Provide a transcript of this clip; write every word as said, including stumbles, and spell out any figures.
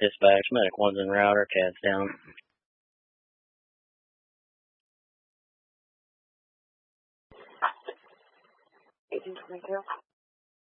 Dispatch, medic one's en route, or cat's down. eighteen twenty-two.